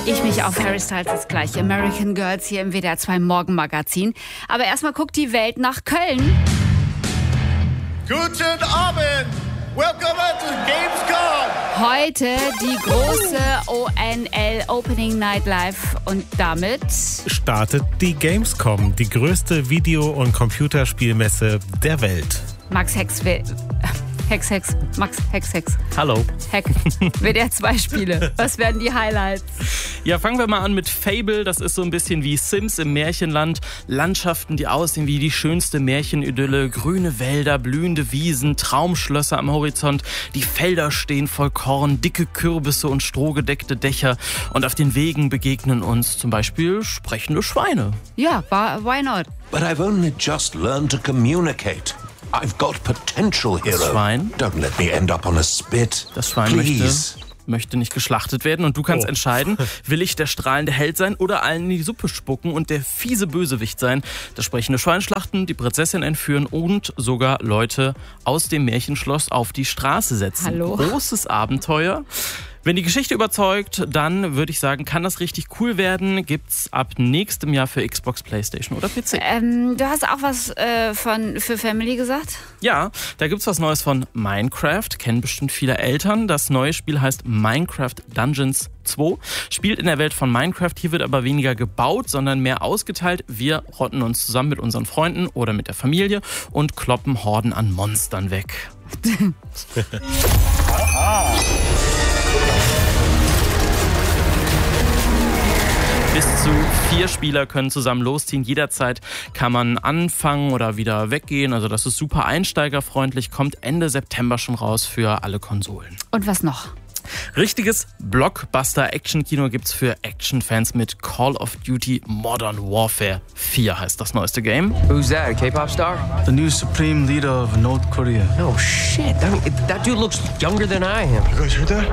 Ich mich auf Harry Styles jetzt gleich. American Girls hier im WDR 2 Morgenmagazin. Aber erstmal guckt die Welt nach Köln. Guten Abend! Welcome to Gamescom! Heute die große ONL Opening Night Live und damit startet die Gamescom, die größte Video- und Computerspielmesse der Welt. Max Hex will... Max Hex. Hallo. Heck. WDR 2 Spiele. Was werden die Highlights? Ja, fangen wir mal an mit Fable. Das ist so ein bisschen wie Sims im Märchenland. Landschaften, die aussehen wie die schönste Märchenidylle. Grüne Wälder, blühende Wiesen, Traumschlösser am Horizont. Die Felder stehen voll Korn, dicke Kürbisse und strohgedeckte Dächer. Und auf den Wegen begegnen uns zum Beispiel sprechende Schweine. Ja, why not? But I've only just learned to communicate. I've got potential, Hero. Das Schwein? Don't let me end up on a spit. Das Schwein möchte nicht geschlachtet werden und du kannst entscheiden, will ich der strahlende Held sein oder allen in die Suppe spucken und der fiese Bösewicht sein. Das sprechende Schwein schlachten, die Prinzessin entführen und sogar Leute aus dem Märchenschloss auf die Straße setzen. Hallo? Großes Abenteuer. Wenn die Geschichte überzeugt, dann würde ich sagen, kann das richtig cool werden. Gibt's ab nächstem Jahr für Xbox, PlayStation oder PC. Du hast auch was für Family gesagt? Ja, da gibt's was Neues von Minecraft. Kennen bestimmt viele Eltern. Das neue Spiel heißt Minecraft Dungeons 2. Spielt in der Welt von Minecraft. Hier wird aber weniger gebaut, sondern mehr ausgeteilt. Wir rotten uns zusammen mit unseren Freunden oder mit der Familie und kloppen Horden an Monstern weg. Bis zu 4 Spieler können zusammen losziehen. Jederzeit kann man anfangen oder wieder weggehen. Also das ist super einsteigerfreundlich. Kommt Ende September schon raus für alle Konsolen. Und was noch? Richtiges Blockbuster-Action-Kino gibt's für Action-Fans mit Call of Duty Modern Warfare 4 heißt das neueste Game. Who's that, a K-pop star? The new supreme leader of North Korea. Oh shit, that dude looks younger than I am. You guys heard that?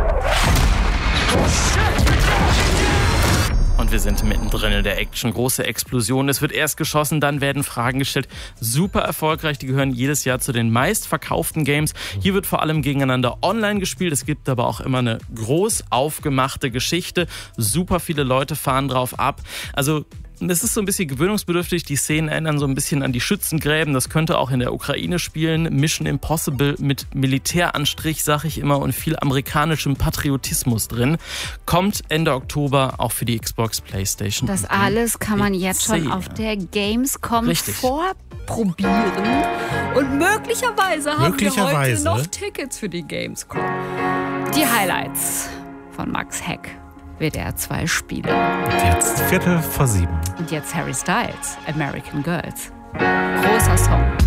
Und wir sind mittendrin in der Action. Große Explosion. Es wird erst geschossen, dann werden Fragen gestellt. Super erfolgreich. Die gehören jedes Jahr zu den meistverkauften Games. Hier wird vor allem gegeneinander online gespielt. Es gibt aber auch immer eine groß aufgemachte Geschichte. Super viele Leute fahren drauf ab. Also es ist so ein bisschen gewöhnungsbedürftig. Die Szenen erinnern so ein bisschen an die Schützengräben. Das könnte auch in der Ukraine spielen. Mission Impossible mit Militäranstrich, sag ich immer, und viel amerikanischem Patriotismus drin. Kommt Ende Oktober auch für die Xbox, PlayStation. Das alles kann man jetzt schon auf der Gamescom vorprobieren. Und möglicherweise haben wir heute noch Tickets für die Gamescom. Die Highlights von Max Heck. WDR 2 Spiele. Und jetzt 7:15. Und jetzt Harry Styles, American Girls. Großer Song.